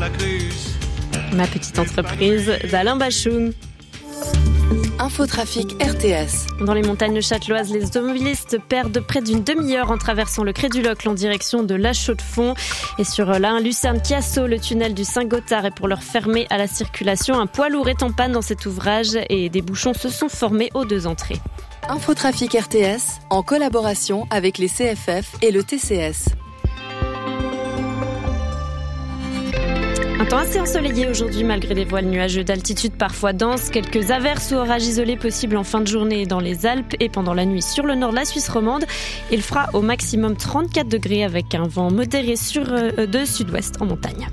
la Cruz. Ma petite entreprise d'Alain Bachung. Infotrafic RTS. Dans les montagnes châteloises, les automobilistes perdent près d'une demi-heure en traversant le Crédulocle en direction de La Chaux-de-Fonds. Et sur l'A1 Lucerne-Chiasso, le tunnel du Saint-Gothard est pour leur fermer à la circulation. Un poids lourd est en panne dans cet ouvrage et des bouchons se sont formés aux deux entrées. Infotrafic RTS en collaboration avec les CFF et le TCS. Un temps assez ensoleillé aujourd'hui malgré des voiles nuageux d'altitude parfois denses. Quelques averses ou orages isolés possibles en fin de journée dans les Alpes et pendant la nuit sur le nord de la Suisse romande. Il fera au maximum 34 degrés avec un vent modéré de sud-ouest en montagne.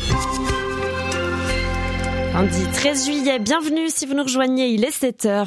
Lundi 13 juillet, bienvenue si vous nous rejoignez, il est 7h.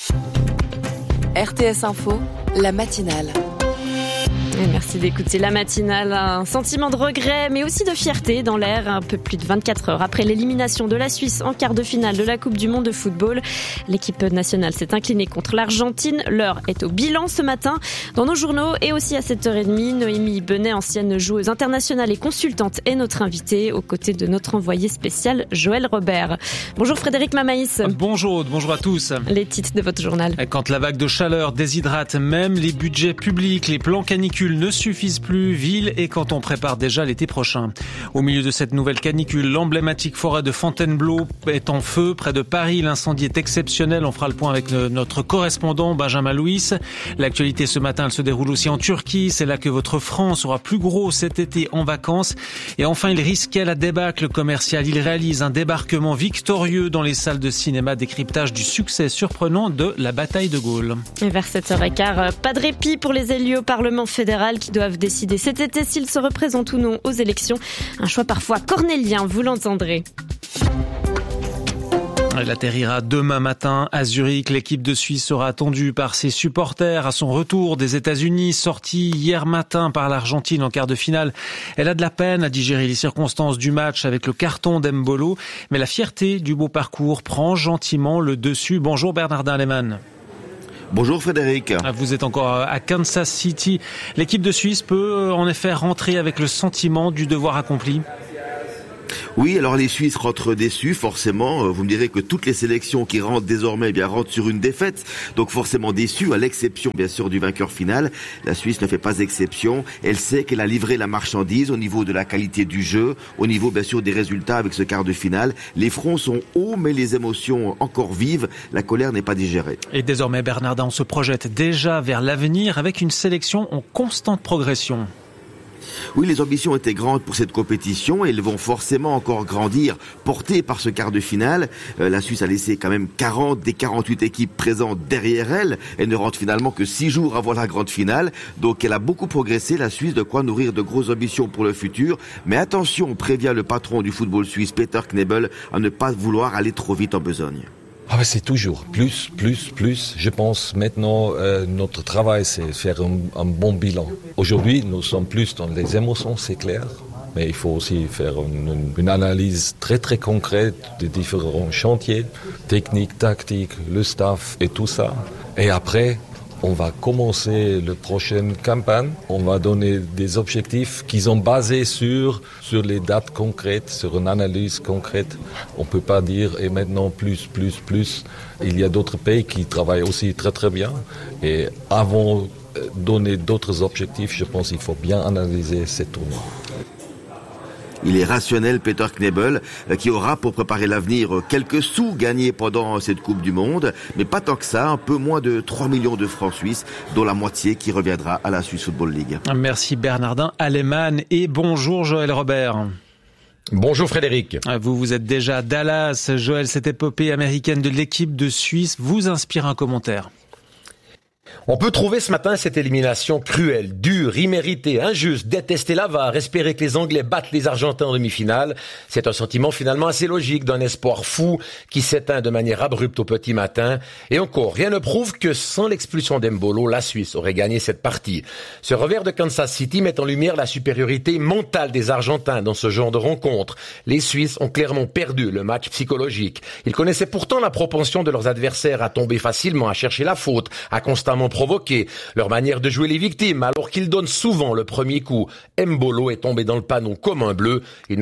RTS Info, la matinale. Et merci d'écouter la matinale. Un sentiment de regret, mais aussi de fierté dans l'air. Un peu plus de 24 heures après l'élimination de la Suisse en quart de finale de la Coupe du Monde de football. L'équipe nationale s'est inclinée contre l'Argentine. L'heure est au bilan ce matin. Dans nos journaux et aussi à 7h30, Noémie Benet, ancienne joueuse internationale et consultante, est notre invitée aux côtés de notre envoyé spécial Joël Robert. Bonjour Frédéric Mamaïs. Bonjour à tous. Les titres de votre journal. Quand la vague de chaleur déshydrate même les budgets publics, les plans canicules ne suffisent plus, ville et quand on prépare déjà l'été prochain. Au milieu de cette nouvelle canicule, l'emblématique forêt de Fontainebleau est en feu. Près de Paris, l'incendie est exceptionnel. On fera le point avec notre correspondant Benjamin Louis. L'actualité ce matin, elle se déroule aussi en Turquie. C'est là que votre franc sera plus gros cet été en vacances. Et enfin, il risquait la débâcle commerciale. Il réalise un débarquement victorieux dans les salles de cinéma. Décryptage du succès surprenant de la bataille de Gaulle. Et vers 7h15, pas de répit pour les élus au Parlement fédéral qui doivent décider cet été s'ils se représentent ou non aux élections. Un choix parfois cornélien, vous l'entendrez. Elle atterrira demain matin à Zurich. L'équipe de Suisse sera attendue par ses supporters à son retour des États-Unis, sortie hier matin par l'Argentine en quart de finale. Elle a de la peine à digérer les circonstances du match avec le carton d'Embolo, mais la fierté du beau parcours prend gentiment le dessus. Bonjour Bernardin Lehmann. Bonjour Frédéric. Vous êtes encore à Kansas City. L'équipe de Suisse peut en effet rentrer avec le sentiment du devoir accompli. Oui, alors les Suisses rentrent déçus, forcément. Vous me direz que toutes les sélections qui rentrent désormais rentrent sur une défaite, donc forcément déçus, à l'exception bien sûr du vainqueur final. La Suisse ne fait pas exception. Elle sait qu'elle a livré la marchandise au niveau de la qualité du jeu, au niveau bien sûr des résultats avec ce quart de finale. Les fronts sont hauts, mais les émotions encore vives. La colère n'est pas digérée. Et désormais, Bernardin, on se projette déjà vers l'avenir avec une sélection en constante progression. Oui, les ambitions étaient grandes pour cette compétition et elles vont forcément encore grandir, portées par ce quart de finale. La Suisse a laissé quand même 40 des 48 équipes présentes derrière elle. Elle ne rentre finalement que 6 jours avant la grande finale. Donc elle a beaucoup progressé, la Suisse, de quoi nourrir de grosses ambitions pour le futur. Mais attention, prévient le patron du football suisse, Peter Knebel, à ne pas vouloir aller trop vite en besogne. C'est toujours plus. Je pense maintenant, notre travail, c'est faire un bon bilan. Aujourd'hui, nous sommes plus dans les émotions, c'est clair. Mais il faut aussi faire une analyse très très concrète des différents chantiers, techniques, tactiques, le staff et tout ça. Et après, on va commencer la prochaine campagne. On va donner des objectifs qui sont basés sur les dates concrètes, sur une analyse concrète. On ne peut pas dire et maintenant plus. Il y a d'autres pays qui travaillent aussi très très bien. Et avant de donner d'autres objectifs, je pense qu'il faut bien analyser ces tournois. Il est rationnel, Peter Knebel, qui aura pour préparer l'avenir quelques sous gagnés pendant cette Coupe du Monde, mais pas tant que ça, un peu moins de 3 millions de francs suisses, dont la moitié qui reviendra à la Swiss Football League. Merci Bernardin Lehmann et bonjour Joël Robert. Bonjour Frédéric. Vous êtes déjà à Dallas. Joël, cette épopée américaine de l'équipe de Suisse vous inspire un commentaire? On peut trouver ce matin cette élimination cruelle, dure, imméritée, injuste, détester la VAR, espérer que les Anglais battent les Argentins en demi-finale. C'est un sentiment finalement assez logique d'un espoir fou qui s'éteint de manière abrupte au petit matin. Et encore, rien ne prouve que sans l'expulsion d'Embolo, la Suisse aurait gagné cette partie. Ce revers de Kansas City met en lumière la supériorité mentale des Argentins dans ce genre de rencontre. Les Suisses ont clairement perdu le match psychologique. Ils connaissaient pourtant la propension de leurs adversaires à tomber facilement, à chercher la faute, à constamment provoquer, leur manière de jouer les victimes alors qu'ils donnent souvent le premier coup. Mbolo est tombé dans le panneau comme un bleu. Il n'a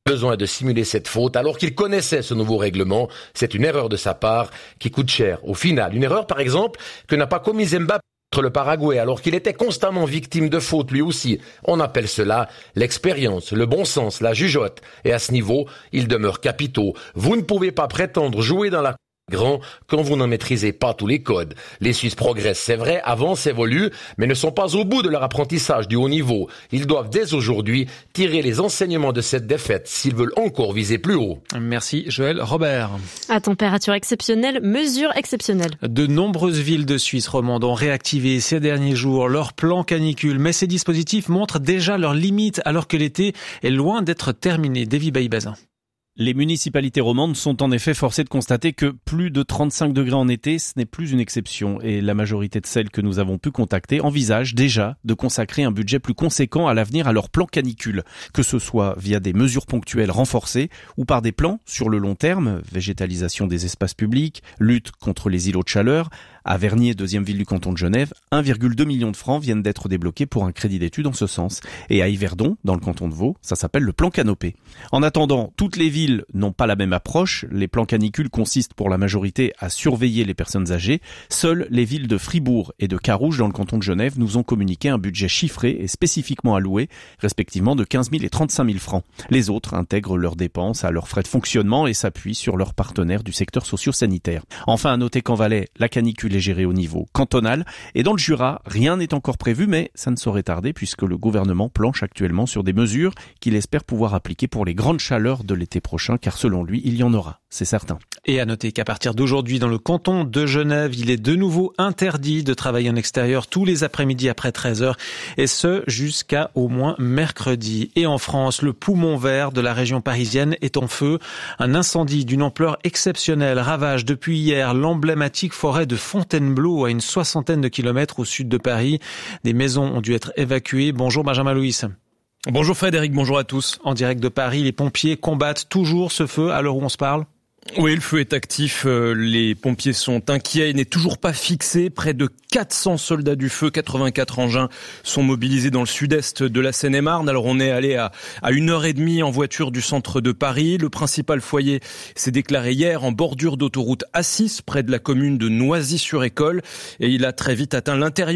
besoin de simuler cette faute alors qu'il connaissait ce nouveau règlement. C'est une erreur de sa part qui coûte cher. Au final, une erreur par exemple que n'a pas commise Mbappé contre le Paraguay alors qu'il était constamment victime de fautes lui aussi. On appelle cela l'expérience, le bon sens, la jugeote. Et à ce niveau, ils demeurent capitaux. Vous ne pouvez pas prétendre jouer dans la grand quand vous n'en maîtrisez pas tous les codes. Les Suisses progressent, c'est vrai, avancent, évoluent, mais ne sont pas au bout de leur apprentissage du haut niveau. Ils doivent dès aujourd'hui tirer les enseignements de cette défaite s'ils veulent encore viser plus haut. Merci Joël. Robert. À température exceptionnelle, mesures exceptionnelles. De nombreuses villes de Suisse romande ont réactivé ces derniers jours leur plan canicule, mais ces dispositifs montrent déjà leurs limites alors que l'été est loin d'être terminé. Davy Baïbazin. Les municipalités romandes sont en effet forcées de constater que plus de 35 degrés en été, ce n'est plus une exception. Et la majorité de celles que nous avons pu contacter envisagent déjà de consacrer un budget plus conséquent à l'avenir à leur plan canicule. Que ce soit via des mesures ponctuelles renforcées ou par des plans sur le long terme, végétalisation des espaces publics, lutte contre les îlots de chaleur. À Vernier, deuxième ville du canton de Genève, 1,2 million de francs viennent d'être débloqués pour un crédit d'études en ce sens. Et à Yverdon, dans le canton de Vaud, ça s'appelle le plan canopé. En attendant, toutes les villes n'ont pas la même approche. Les plans canicules consistent pour la majorité à surveiller les personnes âgées. Seules les villes de Fribourg et de Carouge, dans le canton de Genève, nous ont communiqué un budget chiffré et spécifiquement alloué, respectivement de 15 000 et 35 000 francs. Les autres intègrent leurs dépenses à leurs frais de fonctionnement et s'appuient sur leurs partenaires du secteur socio-sanitaire. Enfin, à noter qu'en Valais, la canicule est gérée au niveau cantonal et dans le Jura, rien n'est encore prévu, mais ça ne saurait tarder puisque le gouvernement planche actuellement sur des mesures qu'il espère pouvoir appliquer pour les grandes chaleurs de l'été prochain, car selon lui, il y en aura, c'est certain. Et à noter qu'à partir d'aujourd'hui, dans le canton de Genève, il est de nouveau interdit de travailler en extérieur tous les après-midi après 13h, et ce jusqu'à au moins mercredi. Et en France, le poumon vert de la région parisienne est en feu. Un incendie d'une ampleur exceptionnelle ravage depuis hier l'emblématique forêt de Fontainebleau à une 60aine de kilomètres au sud de Paris. Des maisons ont dû être évacuées. Bonjour Benjamin Louis. Bonjour Frédéric, bonjour à tous. En direct de Paris, les pompiers combattent toujours ce feu à l'heure où on se parle ? Oui, le feu est actif, les pompiers sont inquiets, il n'est toujours pas fixé. Près de 400 soldats du feu, 84 engins sont mobilisés dans le sud-est de la Seine-et-Marne. Alors on est allé à 1h30 en voiture du centre de Paris. Le principal foyer s'est déclaré hier en bordure d'autoroute A6, près de la commune de Noisy-sur-École. Et il a très vite atteint l'intérieur